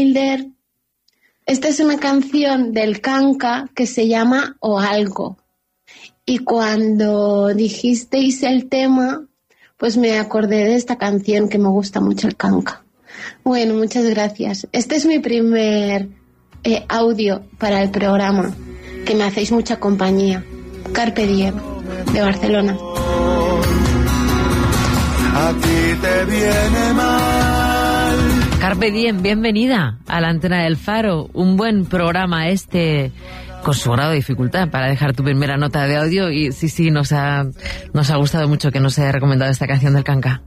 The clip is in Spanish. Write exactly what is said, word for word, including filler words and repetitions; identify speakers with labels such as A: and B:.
A: Wilder. Esta es una canción del Kanka que se llama O Algo. Y cuando dijisteis el tema, pues me acordé de esta canción que me gusta mucho, el Kanka. Bueno, muchas gracias. Este es mi primer eh, audio para el programa, que me hacéis mucha compañía. Carpe Diem, de Barcelona.
B: A ti te viene mal.
C: Carpe Diem, bienvenida a la antena del Faro. Un buen programa este, con su grado de dificultad, para dejar tu primera nota de audio. Y sí, sí, nos ha, nos ha gustado mucho que nos haya recomendado esta canción del Kanka.